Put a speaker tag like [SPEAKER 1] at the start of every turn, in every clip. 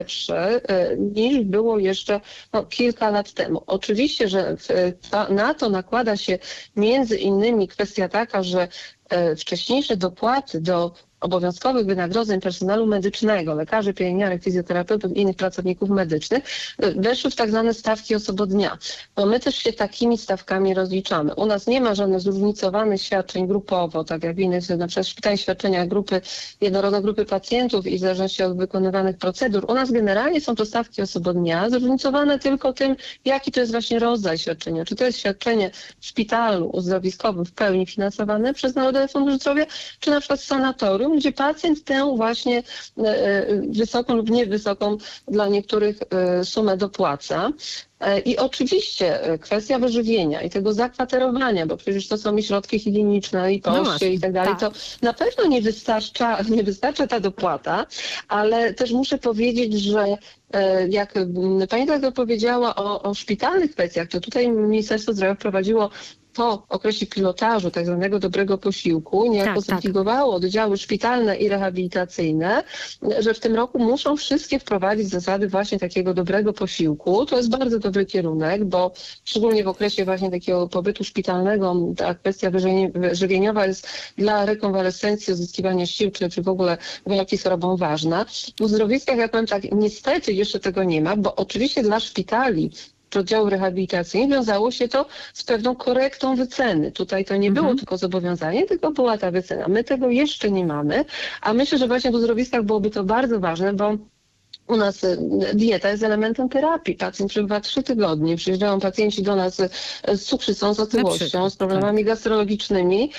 [SPEAKER 1] lepsze niż było jeszcze kilka lat temu. Oczywiście, że na to nakłada się między innymi kwestia taka, że wcześniejsze dopłaty do obowiązkowych wynagrodzeń personelu medycznego, lekarzy, pielęgniarek, fizjoterapeutów i innych pracowników medycznych, weszły w tak zwane stawki osobo dnia. Bo my też się takimi stawkami rozliczamy. U nas nie ma żadnych zróżnicowanych świadczeń grupowo, tak jak w innych, na przykład szpitalnych świadczeniach jednorodne grupy pacjentów i w zależności od wykonywanych procedur. U nas generalnie są to stawki osobo dnia, zróżnicowane tylko tym, jaki to jest właśnie rodzaj świadczenia. Czy to jest świadczenie w szpitalu uzdrowiskowym w pełni finansowane przez Narodowy Fundusz Zdrowia, czy na przykład w sanatorium, gdzie pacjent tę właśnie wysoką lub niewysoką dla niektórych sumę dopłaca. I oczywiście kwestia wyżywienia i tego zakwaterowania, bo przecież to są i środki higieniczne, i poście i tak dalej, to na pewno nie wystarcza ta dopłata, ale też muszę powiedzieć, że jak pani tak powiedziała o szpitalnych kwestiach, to tutaj Ministerstwo Zdrowia wprowadziło po okresie pilotażu tak zwanego dobrego posiłku, niejako zobligowało oddziały szpitalne i rehabilitacyjne, że w tym roku muszą wszystkie wprowadzić zasady właśnie takiego dobrego posiłku. To jest bardzo dobry kierunek, bo szczególnie w okresie właśnie takiego pobytu szpitalnego ta kwestia żywieniowa jest dla rekonwalescencji, uzyskiwania sił, czy w ogóle walki z chorobą ważna. W uzdrowiskach, ja powiem tak, niestety jeszcze tego nie ma, bo oczywiście dla szpitali czy oddziałów rehabilitacyjnych wiązało się to z pewną korektą wyceny. Tutaj to nie było tylko zobowiązanie, tylko była ta wycena. My tego jeszcze nie mamy, a myślę, że właśnie w uzdrowiskach byłoby to bardzo ważne, bo u nas dieta jest elementem terapii. Pacjent przebywa 3 tygodnie. Przyjeżdżają pacjenci do nas z cukrzycą, z otyłością, z problemami gastrologicznymi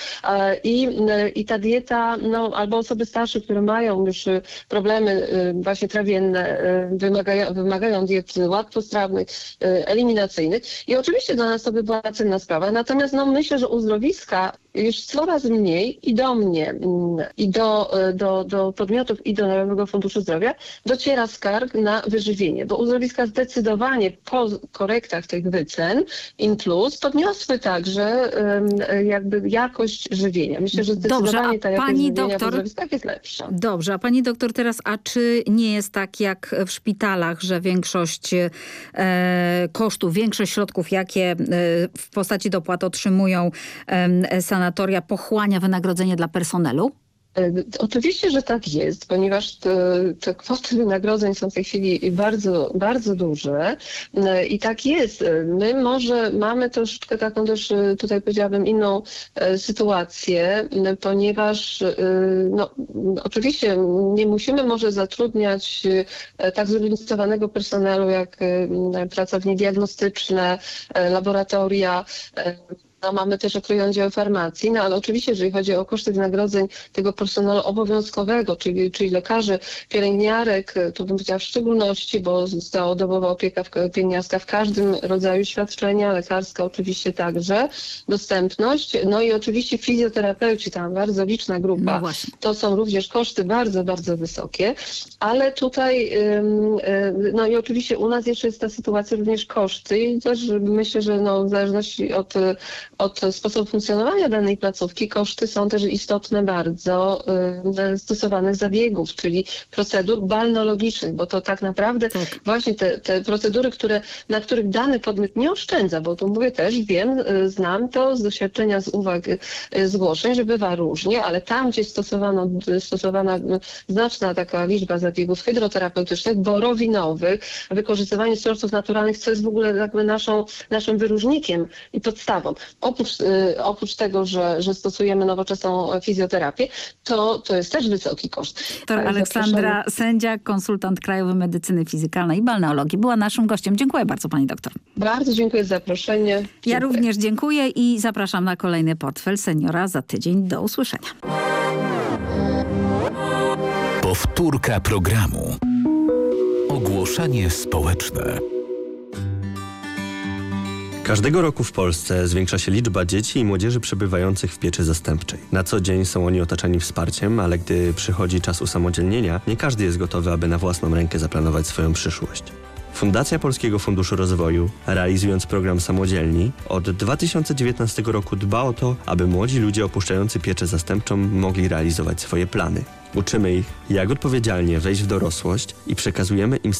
[SPEAKER 1] i ta dieta, albo osoby starsze, które mają już problemy właśnie trawienne, wymagają diet łatwostrawnych, eliminacyjnych. I oczywiście dla nas to by była cenna sprawa. Natomiast myślę, że uzdrowiska już coraz mniej i do mnie, i do podmiotów, i do Narodowego Funduszu Zdrowia dociera skarg na wyżywienie, bo uzdrowiska zdecydowanie po korektach tych wycen in plus podniosły także jakby jakość żywienia. Myślę, że zdecydowanie ta jakość żywienia w uzdrowiskach jest lepsza.
[SPEAKER 2] Dobrze, a pani doktor teraz, a czy nie jest tak jak w szpitalach, że większość kosztów, większość środków, jakie w postaci dopłat otrzymują sanatoria, pochłania wynagrodzenie dla personelu?
[SPEAKER 1] Oczywiście, że tak jest, ponieważ te kwoty wynagrodzeń są w tej chwili bardzo, bardzo duże i tak jest. My może mamy troszeczkę taką też, tutaj powiedziałabym, inną sytuację, ponieważ oczywiście nie musimy może zatrudniać tak zróżnicowanego personelu jak pracownie diagnostyczne, laboratoria. Mamy też określone oddziały farmacji, ale oczywiście, jeżeli chodzi o koszty wynagrodzeń tego personelu obowiązkowego, czyli lekarzy, pielęgniarek, to bym powiedziała w szczególności, bo całodobowa opieka pielęgniarska w każdym rodzaju świadczenia, lekarska oczywiście także, dostępność, i oczywiście fizjoterapeuci, tam bardzo liczna grupa, to są również koszty bardzo, bardzo wysokie, ale tutaj, i oczywiście u nas jeszcze jest ta sytuacja również koszty i też myślę, że w zależności od sposobu funkcjonowania danej placówki koszty są też istotne bardzo stosowanych zabiegów, czyli procedur balneologicznych, bo to tak naprawdę właśnie te procedury, na których dany podmiot nie oszczędza, bo tu mówię też, znam to z doświadczenia, z uwag, zgłoszeń, że bywa różnie, ale tam, gdzie stosowana znaczna taka liczba zabiegów hydroterapeutycznych, borowinowych, wykorzystywanie surowców naturalnych, co jest w ogóle jakby naszym wyróżnikiem i podstawą. Oprócz tego, że stosujemy nowoczesną fizjoterapię, to jest też wysoki koszt.
[SPEAKER 2] Dr Aleksandra Sędzia, konsultant Krajowej Medycyny Fizykalnej i Balneologii, była naszym gościem. Dziękuję bardzo pani doktor.
[SPEAKER 1] Bardzo dziękuję za zaproszenie. Dziękuję.
[SPEAKER 2] Ja również dziękuję i zapraszam na kolejny Portfel Seniora za tydzień. Do usłyszenia.
[SPEAKER 3] Powtórka programu. Ogłoszenie społeczne.
[SPEAKER 4] Każdego roku w Polsce zwiększa się liczba dzieci i młodzieży przebywających w pieczy zastępczej. Na co dzień są oni otaczani wsparciem, ale gdy przychodzi czas usamodzielnienia, nie każdy jest gotowy, aby na własną rękę zaplanować swoją przyszłość. Fundacja Polskiego Funduszu Rozwoju, realizując program Samodzielni, od 2019 roku dba o to, aby młodzi ludzie opuszczający pieczę zastępczą mogli realizować swoje plany. Uczymy ich, jak odpowiedzialnie wejść w dorosłość i przekazujemy im